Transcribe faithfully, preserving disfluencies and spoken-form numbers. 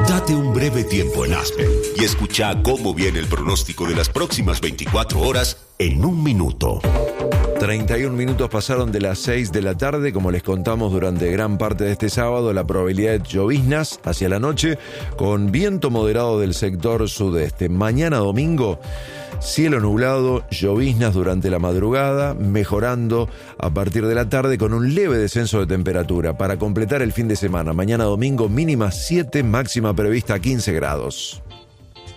Date un breve tiempo en Aspen y escucha cómo viene el pronóstico de las próximas veinticuatro horas en un minuto. treinta y un minutos pasaron de las seis de la tarde. Como les contamos durante gran parte de este sábado, la probabilidad de lloviznas hacia la noche con viento moderado del sector sudeste. Mañana domingo, cielo nublado, lloviznas durante la madrugada, mejorando a partir de la tarde con un leve descenso de temperatura. Para completar el fin de semana, mañana domingo mínima siete, máxima prevista quince grados.